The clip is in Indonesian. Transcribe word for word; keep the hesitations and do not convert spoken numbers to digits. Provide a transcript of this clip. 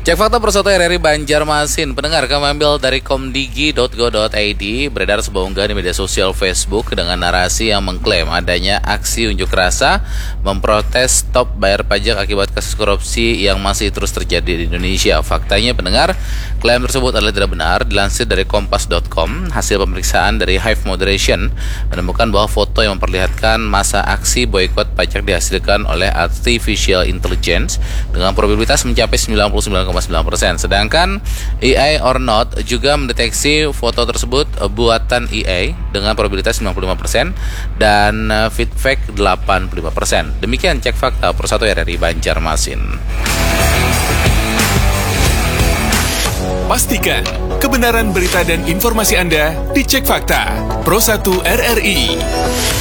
Cek fakta Persatu R R I Banjarmasin. Pendengar, kami ambil dari komdigi dot go dot i d. Beredar sebuah unggahan di media sosial Facebook dengan narasi yang mengklaim adanya aksi unjuk rasa memprotes stop bayar pajak akibat kasus korupsi yang masih terus terjadi di Indonesia. Faktanya, pendengar, klaim tersebut adalah tidak benar. Dilansir dari kompas dot com, hasil pemeriksaan dari Hive Moderation menemukan bahwa foto yang memperlihatkan masa aksi boikot pajak dihasilkan oleh artificial intelligence dengan probabilitas mencapai sembilan puluh sembilan koma sembilan persen. Sedangkan A I or not juga mendeteksi foto tersebut buatan A I dengan probabilitas sembilan puluh lima persen dan feedback delapan puluh lima persen. Demikian cek fakta Persatu R R I Banjarmasin. Pastikan kebenaran berita dan informasi Anda dicek fakta Persatu R R I.